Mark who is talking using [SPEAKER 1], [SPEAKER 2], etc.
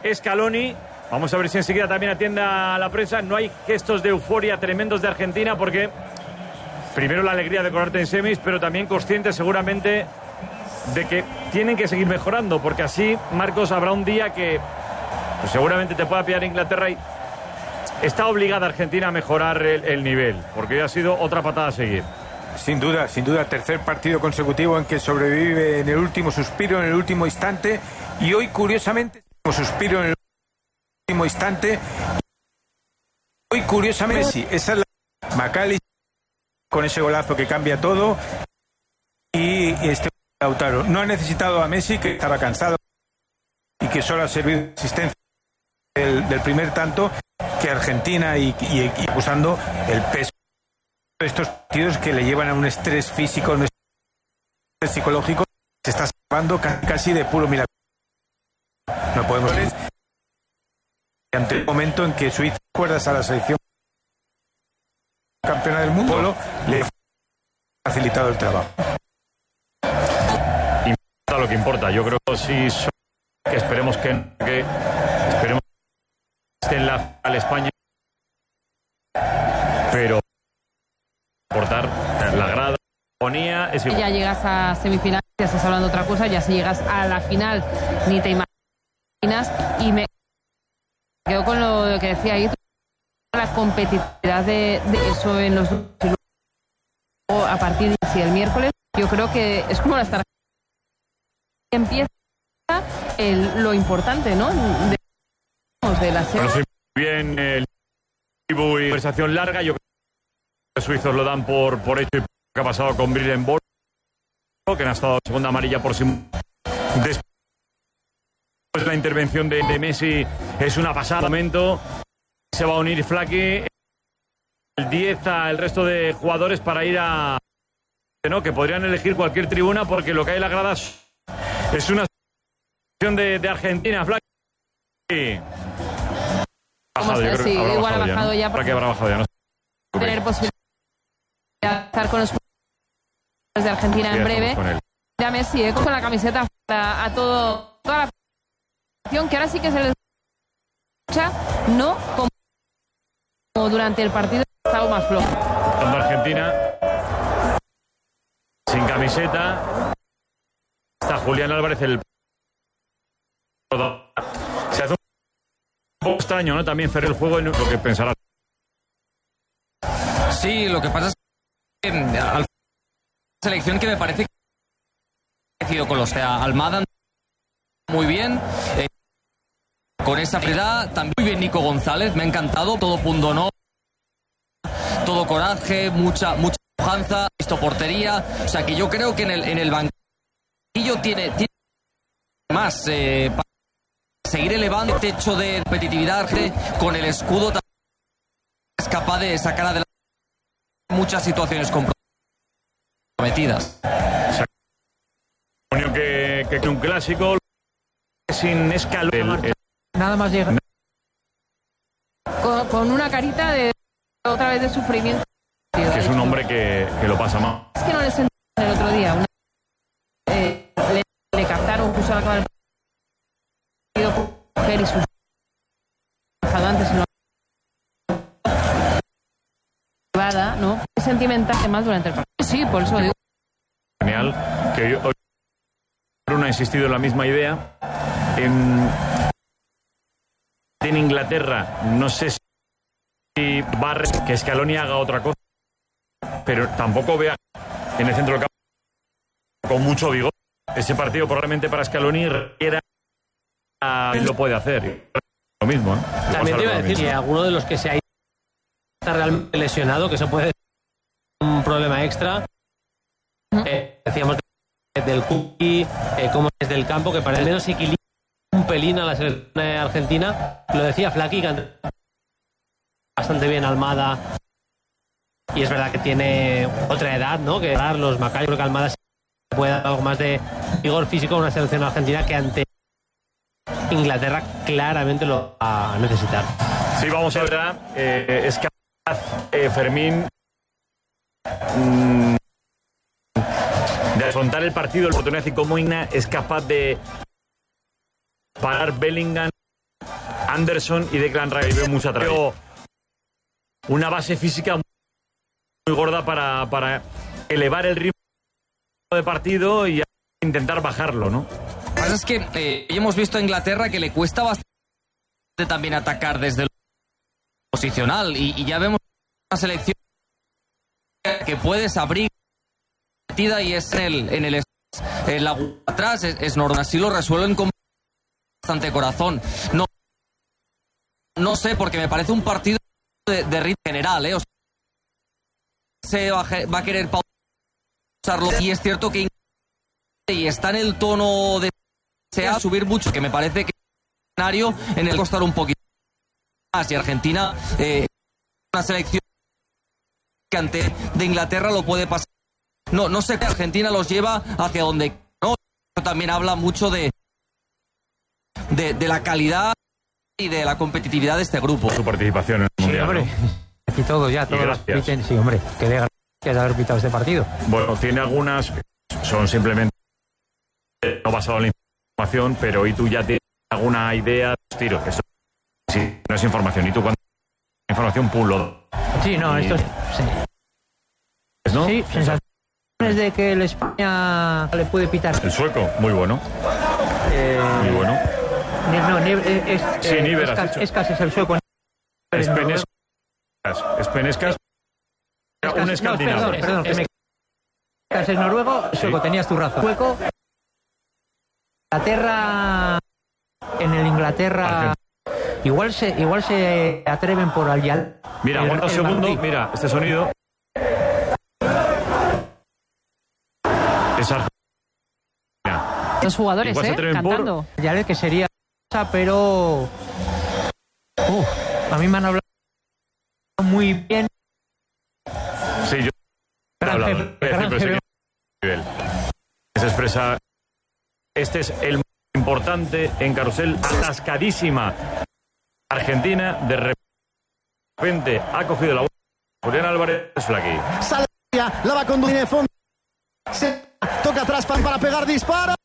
[SPEAKER 1] Scaloni. Vamos a ver si enseguida también atiende a la prensa. No hay gestos de euforia tremendos de Argentina porque primero la alegría de colarte en semis, pero también conscientes seguramente de que tienen que seguir mejorando, porque así, Marcos, habrá un día que pues seguramente te pueda pillar Inglaterra y está obligada Argentina a mejorar el nivel, porque ha sido otra patada a seguir.
[SPEAKER 2] Sin duda, tercer partido consecutivo en que sobrevive en el último suspiro, en el último instante, y hoy curiosamente sí, esa es la McAllister con ese golazo que cambia todo, y este Lautaro no ha necesitado a Messi, que estaba cansado y que solo ha servido de asistencia del primer tanto, que Argentina y acusando el peso de estos partidos que le llevan a un estrés físico, un estrés psicológico, se está salvando casi de puro milagro. No podemos ver ante el momento en que Suiza, recuerdas a la selección campeona del mundo, le ha facilitado el trabajo.
[SPEAKER 1] Importa lo que importa. Yo creo que sí, que esperemos que esté en la final España, pero importar la grada, ponía es igual.
[SPEAKER 3] Ya llegas a semifinales, ya estás hablando de otra cosa, ya si llegas a la final ni te imaginas, y me quedo con lo que decía ahí, la competitividad de eso en los dos, y luego a partir de el miércoles, yo creo que es como las tarjetas, empieza lo importante, ¿no? De la serie.
[SPEAKER 1] Bueno, sí, bien el y conversación larga. Yo creo que los suizos lo dan por hecho, y que ha pasado con Brillenborg, que ha estado segunda amarilla por sí. Después la intervención de Messi es una pasada. Momento se va a unir Flaky, el 10 al resto de jugadores para ir a, ¿no?, que podrían elegir cualquier tribuna, porque lo que hay en la grada es una situación de Argentina. Flaky bajado, yo creo que habrá
[SPEAKER 3] igual
[SPEAKER 1] bajado,
[SPEAKER 3] ha bajado ya,
[SPEAKER 1] para que habrá bajado ya, no
[SPEAKER 3] tener posibilidad de estar con los jugadores de Argentina en breve. Ya Messi con la camiseta a toda la afición, que ahora sí que se les escucha, no como durante el partido estaba más flojo.
[SPEAKER 1] Argentina sin camiseta, está Julián Álvarez, se hace un poco extraño, ¿no? También cerrar el juego en lo que pensará.
[SPEAKER 4] Sí, lo que pasa es que la selección que me parece que ha crecido con los, o sea, Almada muy bien, con esa frialdad, también muy bien Nico González, me ha encantado, todo punto no, todo coraje, mucha pujanza, visto portería, o sea que yo creo que en el banquillo tiene más para seguir elevando el techo de competitividad, con el escudo es capaz de sacar adelante muchas situaciones comprometidas.
[SPEAKER 1] Que un clásico sin Scaloni.
[SPEAKER 3] Nada más llega con una carita de otra vez de sufrimiento.
[SPEAKER 1] Que es un hombre que lo pasa mal.
[SPEAKER 3] Es que no le sentí el otro día. Le captaron justo al acabar el partido, coger y sus antes en la ¿no? Sentimental más durante el partido. Sí, por eso digo.
[SPEAKER 1] Genial. Que hoy Bruno ha insistido en la misma idea. En Inglaterra, no sé si Barres, que Scaloni haga otra cosa, pero tampoco vea en el centro del campo con mucho vigor. Ese partido probablemente para Scaloni requiera, lo puede hacer. Lo mismo, ¿no?
[SPEAKER 5] También te iba a decir que alguno de los que se ha está realmente lesionado, que eso puede ser un problema extra. Decíamos del Cookie, como es del campo, que para el menos equilibra un pelín a la selección argentina. Lo decía Flaky, que bastante bien Almada, y es verdad que tiene otra edad, ¿no?, que dar los Macayo. Creo que Almada puede dar algo más de vigor físico a una selección argentina que ante Inglaterra claramente lo va a necesitar.
[SPEAKER 1] Sí, vamos a ver. Es capaz Fermín de afrontar el partido, la oportunidad, y cómo Igna es capaz de parar Bellingham Anderson y Declan Rice. Veo mucha tradición. Una base física muy gorda para elevar el ritmo de partido y intentar bajarlo, ¿no?
[SPEAKER 4] Lo que pasa es que hemos visto a Inglaterra que le cuesta bastante también atacar desde el posicional y ya vemos una selección que puedes abrir partida y es en la atrás es normal, así lo resuelven con bastante corazón. No sé, porque me parece un partido de ritmo general, o sea, se va a querer pausarlo y es cierto que y está en el tono de subir mucho, que me parece que el escenario en el costar un poquito más y Argentina una selección que ante de Inglaterra lo puede pasar. No sé que Argentina los lleva hacia donde no, también habla mucho de la calidad y de la competitividad de este grupo.
[SPEAKER 1] Su participación en el Mundial.
[SPEAKER 6] Hombre,
[SPEAKER 1] ¿no?
[SPEAKER 6] aquí todo ya, todos los piten, sí, hombre, que de gracias de haber pitado este partido.
[SPEAKER 1] Bueno, tiene algunas, son simplemente no basado en la información, pero ¿y tú ya tienes alguna idea de los tiros? Eso sí, no es información. ¿Y tú cuando información pulo?
[SPEAKER 6] Sí, no, esto sí.
[SPEAKER 1] ¿No?
[SPEAKER 6] Sí, sensaciones de que el España le puede pitar.
[SPEAKER 1] El sueco, muy bueno. Muy bueno.
[SPEAKER 6] Sí,
[SPEAKER 1] Níver, has dicho.
[SPEAKER 6] Escas es el sueco.
[SPEAKER 1] Espenescas. Un escandinavo.
[SPEAKER 6] Perdón, que me... Escas es noruego, sueco, tenías tu razón. Sueco. Inglaterra. En el Inglaterra. Igual se atreven por Al-Yal.
[SPEAKER 1] Mira, aguanta un segundo. Mira, este sonido. Es Argentina.
[SPEAKER 3] Los jugadores, cantando.
[SPEAKER 6] Ya que sería, pero a mí me han hablado muy bien.
[SPEAKER 1] Sí, yo he hablado. Se expresa. Este es el más importante en carrusel, atascadísima. Argentina de repente ha cogido la bola. Julián Álvarez Flaqui.
[SPEAKER 7] Sale, la va a conducir en fondo. Se toca atrás para pegar disparo.